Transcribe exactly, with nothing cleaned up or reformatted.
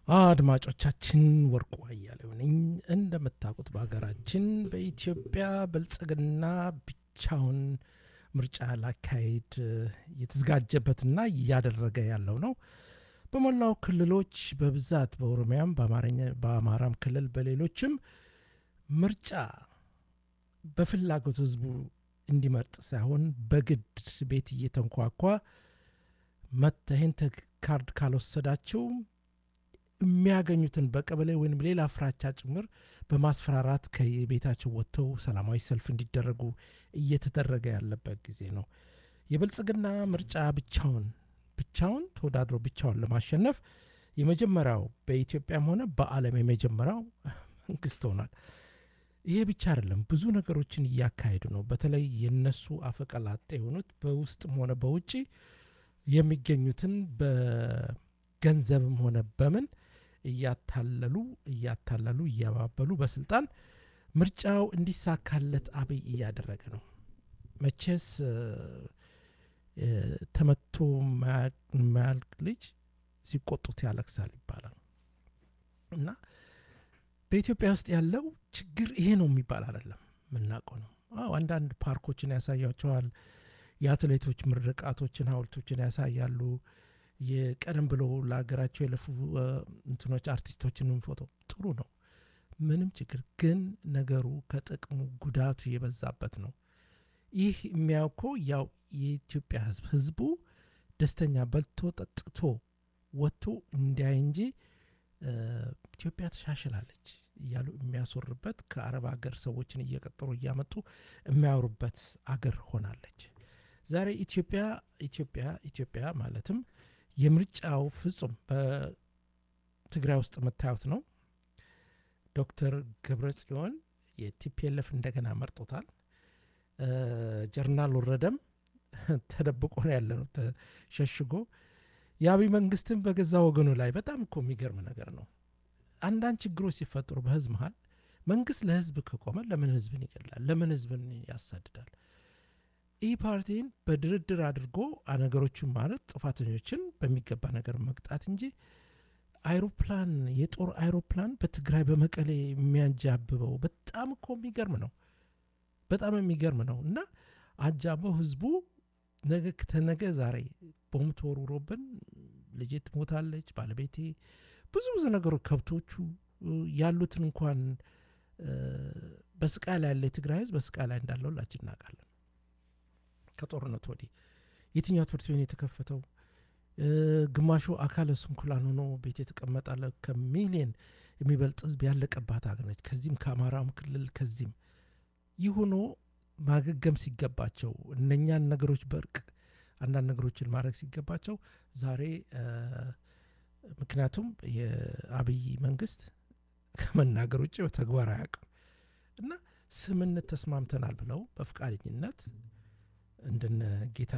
አድማጮቻችን ወርቁ አያሌው ነኝ። እንደምታውቁት በሀገራችን በኢትዮጵያ ብልጽግና ብቻውን ምርጫ ላካሄድ የተዘጋጀበትና እያደረገ ያለው ነው። በሞላው ክልሎች በብዛት በኦሮሚያም በአማርኛ በአማራም ክልል በሌሎችም ምርጫ በፍላጎት ህዝቡ እንዲመርጥ ሳይሆን በግድ ቤት እየተንኳኳ መተህን ካርድ ካልወሰዳቸው የሚያገኙትን በቀበሌ ወይም ሌላ ፍራቻ ጭምር በማስፈራራት ከቤታቸው ወጥተው ሰላማዊ ሰልፍ እንዲደረጉ እየተደረገ ያለበት ጊዜ ነው። የብልጽግና ምርጫ ብቻውን ብቻውን ተወዳድሮ ብቻውን ለማሸነፍ የመጀመሪያው በኢትዮጵያም ሆነ በዓለም የመጀመሪያው መንግስት ሆኗል። ይሄ ብቻ አይደለም፣ ብዙ ነገሮችን እያካሄዱ ነው። በተለይ የነሱ አፈቀላጤ የሆኑት በውስጥም ሆነ በውጪ የሚገኙትን በገንዘብም ሆነ በምን እያታለሉ እያታለሉ እያባበሉ በስልጣን ምርጫው እንዲሳካለት አብይ እያደረገ ነው። መቼስ ተመቶ ማያልቅ ልጅ ሲቆጡት ያለቅሳል ይባላል እና በኢትዮጵያ ውስጥ ያለው ችግር ይሄ ነው የሚባል አይደለም፣ የምናውቀው ነው። አዎ አንዳንድ ፓርኮችን ያሳያቸዋል፣ የአትሌቶች ምርቃቶችን ሀውልቶችን ያሳያሉ፣ የቀደም ብሎ ለሀገራቸው የለፉ እንትኖች አርቲስቶችንም ፎቶ ጥሩ ነው፣ ምንም ችግር ግን ነገሩ ከጥቅሙ ጉዳቱ የበዛበት ነው። ይህ የሚያውቀው ያው የኢትዮጵያ ህዝብ ህዝቡ ደስተኛ በልቶ ጠጥቶ ወጥቶ እንዲያይ እንጂ ኢትዮጵያ ተሻሽላለች እያሉ የሚያስወርበት ከአረብ ሀገር ሰዎችን እየቀጠሩ እያመጡ የሚያወሩበት አገር ሆናለች። ዛሬ ኢትዮጵያ ኢትዮጵያ ኢትዮጵያ ማለትም የምርጫው ፍጹም በትግራይ ውስጥ መታየት ነው። ዶክተር ገብረጽዮን የቲፒኤልኤፍ እንደገና መርጦታል። ጀርናል ወረደም ተደብቆ ነው ያለነው ተሸሽጎ። የአብይ መንግስትም በገዛ ወገኑ ላይ በጣም እኮ የሚገርም ነገር ነው። አንዳንድ ችግሮች ሲፈጠሩ በህዝብ መሀል መንግስት ለህዝብ ከቆመ ለምን ህዝብን ይገላል? ለምን ህዝብን ያሳድዳል? ይህ ፓርቲን በድርድር አድርጎ ነገሮችን ማለት ጥፋተኞችን በሚገባ ነገር መቅጣት እንጂ አይሮፕላን የጦር አይሮፕላን በትግራይ በመቀሌ የሚያጃብበው በጣም እኮ የሚገርም ነው። በጣም የሚገርም ነው እና አጃበው ህዝቡ ነገ ከተነገ ዛሬ ቦምብ ተወርውሮብን ልጄ ትሞታለች፣ ባለቤቴ ብዙ ብዙ ነገሮች ከብቶቹ ያሉትን እንኳን በስቃይ ላይ ያለ የትግራይ ህዝብ በስቃይ ላይ እንዳለው ሁላችን እናውቃለን። ከጦርነቱ ወዲህ የትኛው ትምህርት ቤት የተከፈተው ግማሹ አካለ ስንኩላን ሆኖ ቤት የተቀመጣለ ከሚሊየን የሚበልጥ ህዝብ ያለቀባት ሀገር ነች። ከዚህም ከአማራም ክልል ከዚህም ይሁኖ ማገገም ሲገባቸው እነኛን ነገሮች በእርቅ አንዳንድ ነገሮችን ማድረግ ሲገባቸው ዛሬ ምክንያቱም የአብይ መንግስት ከመናገር ውጭ በተግባር አያውቅም እና ስምነት ተስማምተናል ብለው በፍቃደኝነት እንደነ ጌታ